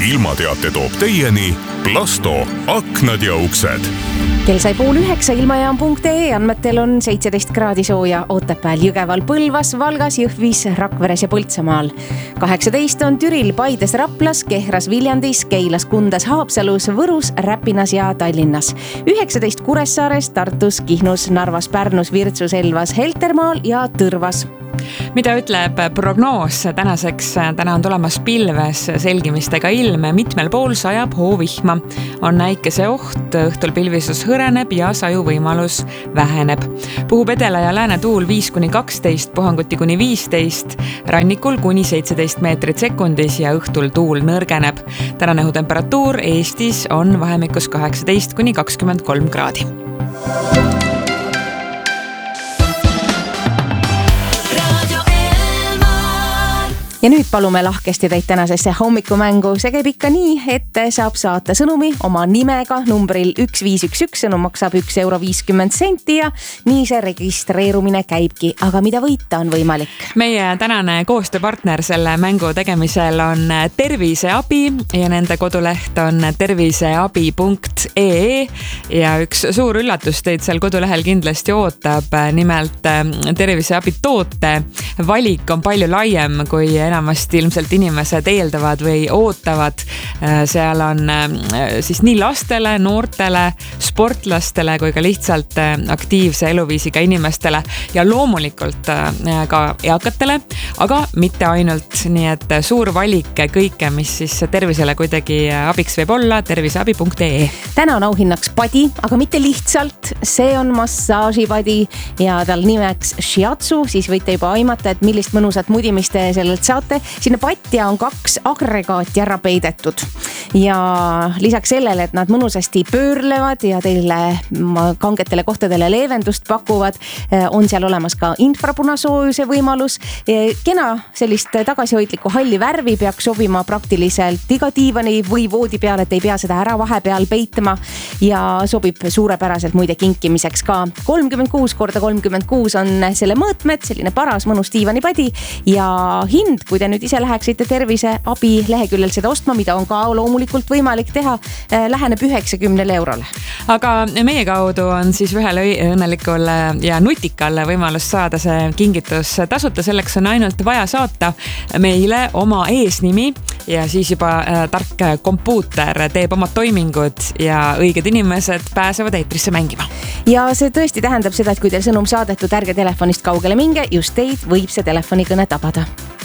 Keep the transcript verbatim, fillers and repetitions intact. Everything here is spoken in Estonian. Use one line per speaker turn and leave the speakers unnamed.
ilmateate toob teieni Plasto aknad ja uksed.
Kell sai pool üheksa, ilmajaam punkt ee andmetel on seitseteist kraadi sooja Otepääl, Jõgeval, Põlvas, Valgas, Jõhvis, Rakveres ja Põltsamaal. kaheksateist on Türil, Paides, Raplas, Kehras, Viljandis, Keilas, Kundas, Haapsalus, Võrus, Räpinas ja Tallinnas. üheksateist Kuressaares, Tartus, Kihnus, Narvas, Pärnus, Virtsus, Elvas, Heltermaal ja Tõrvas.
Mida ütleb prognoos tänaseks? Täna on tulemas pilves selgimistega ilm, mitmel pool sajab hoovihma. On näikese oht, õhtul pilvisus hõreneb ja saju võimalus väheneb. Puhub edela ja lääne tuul viis kuni kaksteist, puhanguti kuni viisteist, rannikul kuni seitseteist meetrit sekundis ja õhtul tuul nõrgeneb. Tänane õhutemperatuur Eestis on vahemikus kaheksateist kuni kakskümmend kolm kraadi.
Ja nüüd palume lahkesti teid tänasesse hommikumängu. See käib ikka nii, et saab saata sõnumi oma nimega numbril üks viis üks üks, sõnum maksab üks euro viiskümmend senti ja nii see registreerumine käibki. Aga mida võita on võimalik?
Meie tänane koostööpartner selle mängu tegemisel on Terviseabi ja nende koduleht on terviseabi punkt ee ja üks suur üllatus teid seal kodulehel kindlasti ootab. Nimelt Terviseabi toote valik on palju laiem kui enamasti ilmselt inimesed eeldavad või ootavad. Seal on siis nii lastele, noortele, sportlastele kui ka lihtsalt aktiivse eluviisiga inimestele ja loomulikult ka eakatele, aga mitte ainult. Nii et suur valik kõike, mis siis tervisele kuidagi abiks võib olla, terviseabi punkt ee.
Täna on auhinnaks padi, aga mitte lihtsalt. See on massaažipadi ja tal nimeks Shiatsu, siis võite juba aimata, et millist mõnusat mudimist te sellelt saate. Sinne patja on kaks agregaati ära peidetud ja lisaks sellele, et nad mõnusasti pöörlevad ja teile kangetele kohtadele leevendust pakuvad, on seal olemas ka infrapunasoojuse võimalus. Kena sellist tagasihoidlikku halli värvi peaks sobima praktiliselt iga diivani või voodi peal, et ei pea seda ära vahepeal peitma ja sobib suurepäraselt muide kinkimiseks ka. kolmkümmend kuus korda kolmkümmend kuus on selle mõõtmed, selline paras mõnus diivanipadi ja hind, kui te nüüd ise läheksite Terviseabi leheküljel seda ostma, mida on ka loomulikult võimalik teha, läheneb üheksakümnele eurole.
Aga meie kaudu on siis ühel õnnelikul ja nutikal võimalus saada see kingitus tasuta. Selleks on ainult vaja saata meile oma eesnimi ja siis juba tark kompuuter teeb omad toimingud ja õiged inimesed pääsevad eetrisse mängima.
Ja see tõesti tähendab seda, et kui teil sõnum saadetud, ärge telefonist kaugele minge, just teid võib see telefonikõne tabada.